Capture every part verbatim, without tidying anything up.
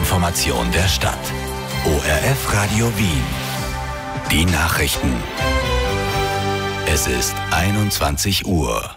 Information der Stadt. O R F Radio Wien. Die Nachrichten. Es ist einundzwanzig Uhr.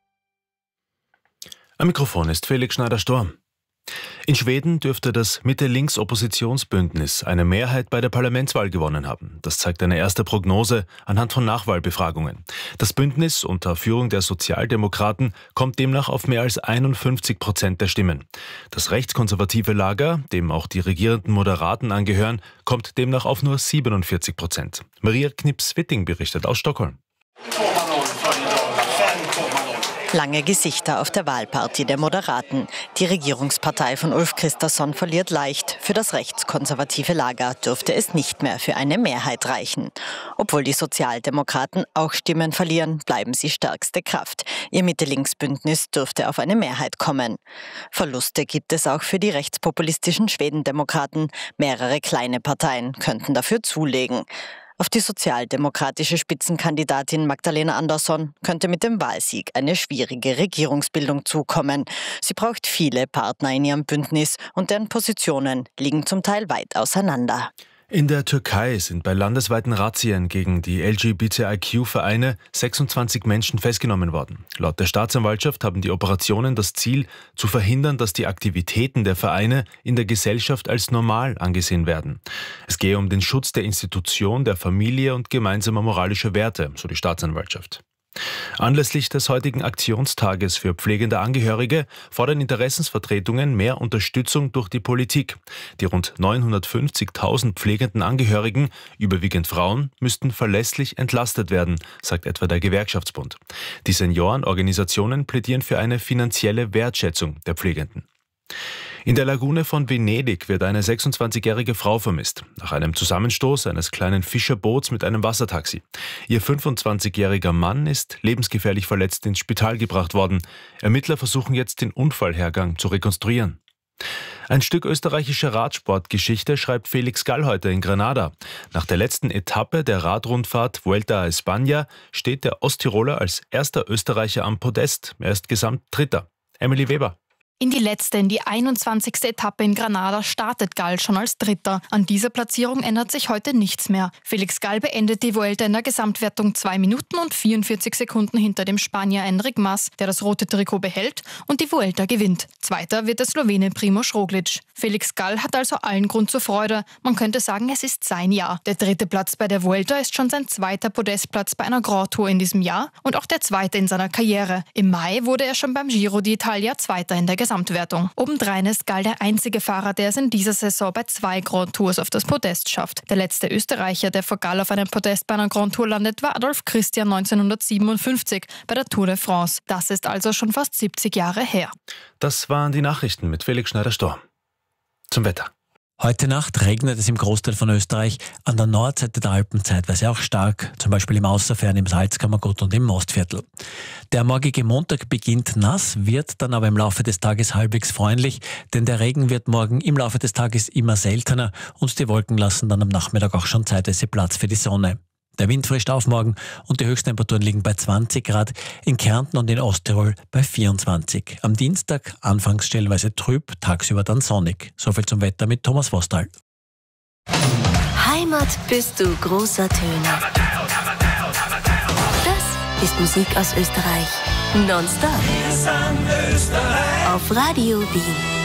Am Mikrofon ist Felix Schneider-Storm. In Schweden dürfte das Mitte-Links-Oppositionsbündnis eine Mehrheit bei der Parlamentswahl gewonnen haben. Das zeigt eine erste Prognose anhand von Nachwahlbefragungen. Das Bündnis unter Führung der Sozialdemokraten kommt demnach auf mehr als einundfünfzig Prozent der Stimmen. Das rechtskonservative Lager, dem auch die regierenden Moderaten angehören, kommt demnach auf nur siebenundvierzig Prozent. Maria Knips-Witting berichtet aus Stockholm. Lange Gesichter auf der Wahlparty der Moderaten. Die Regierungspartei von Ulf Kristersson verliert leicht. Für das rechtskonservative Lager dürfte es nicht mehr für eine Mehrheit reichen. Obwohl die Sozialdemokraten auch Stimmen verlieren, bleiben sie stärkste Kraft. Ihr Mitte-Links-Bündnis dürfte auf eine Mehrheit kommen. Verluste gibt es auch für die rechtspopulistischen Schwedendemokraten. Mehrere kleine Parteien könnten dafür zulegen. Auf die sozialdemokratische Spitzenkandidatin Magdalena Andersson könnte mit dem Wahlsieg eine schwierige Regierungsbildung zukommen. Sie braucht viele Partner in ihrem Bündnis und deren Positionen liegen zum Teil weit auseinander. In der Türkei sind bei landesweiten Razzien gegen die L G B T I Q-Vereine sechsundzwanzig Menschen festgenommen worden. Laut der Staatsanwaltschaft haben die Operationen das Ziel, zu verhindern, dass die Aktivitäten der Vereine in der Gesellschaft als normal angesehen werden. Es gehe um den Schutz der Institution, der Familie und gemeinsamer moralischer Werte, so die Staatsanwaltschaft. Anlässlich des heutigen Aktionstages für pflegende Angehörige fordern Interessensvertretungen mehr Unterstützung durch die Politik. Die rund neunhundertfünfzigtausend pflegenden Angehörigen, überwiegend Frauen, müssten verlässlich entlastet werden, sagt etwa der Gewerkschaftsbund. Die Seniorenorganisationen plädieren für eine finanzielle Wertschätzung der Pflegenden. In der Lagune von Venedig wird eine sechsundzwanzigjährige Frau vermisst, nach einem Zusammenstoß eines kleinen Fischerboots mit einem Wassertaxi. Ihr fünfundzwanzigjähriger Mann ist lebensgefährlich verletzt ins Spital gebracht worden. Ermittler versuchen jetzt, den Unfallhergang zu rekonstruieren. Ein Stück österreichische Radsportgeschichte schreibt Felix Gall heute in Granada. Nach der letzten Etappe der Radrundfahrt Vuelta a España steht der Osttiroler als erster Österreicher am Podest. Er ist gesamt Dritter. Emily Weber. In die letzte, in die einundzwanzigste Etappe in Granada startet Gall schon als Dritter. An dieser Platzierung ändert sich heute nichts mehr. Felix Gall beendet die Vuelta in der Gesamtwertung zwei Minuten und vierundvierzig Sekunden hinter dem Spanier Enric Mas, der das rote Trikot behält und die Vuelta gewinnt. Zweiter wird der Slowene Primož Roglič. Felix Gall hat also allen Grund zur Freude. Man könnte sagen, es ist sein Jahr. Der dritte Platz bei der Vuelta ist schon sein zweiter Podestplatz bei einer Grand Tour in diesem Jahr und auch der zweite in seiner Karriere. Im Mai wurde er schon beim Giro d'Italia Zweiter in der Gesamtwertung. Gesamtwertung. Obendrein ist Gall der einzige Fahrer, der es in dieser Saison bei zwei Grand Tours auf das Podest schafft. Der letzte Österreicher, der vor Gall auf einem Podest bei einer Grand Tour landet, war Adolf Christian neunzehnhundertsiebenundfünfzig bei der Tour de France. Das ist also schon fast siebzig Jahre her. Das waren die Nachrichten mit Felix Schneider-Storm. Zum Wetter. Heute Nacht regnet es im Großteil von Österreich, an der Nordseite der Alpen zeitweise auch stark, zum Beispiel im Außerfern, im Salzkammergut und im Mostviertel. Der morgige Montag beginnt nass, wird dann aber im Laufe des Tages halbwegs freundlich, denn der Regen wird morgen im Laufe des Tages immer seltener und die Wolken lassen dann am Nachmittag auch schon zeitweise Platz für die Sonne. Der Wind frischt auf morgen und die Höchsttemperaturen liegen bei zwanzig Grad, in Kärnten und in Osttirol bei vierundzwanzig. Am Dienstag anfangs stellenweise trüb, tagsüber dann sonnig. Soviel zum Wetter mit Thomas Vostal. Heimat bist du großer Töne. Das ist Musik aus Österreich. Nonstop. Auf Radio Wien.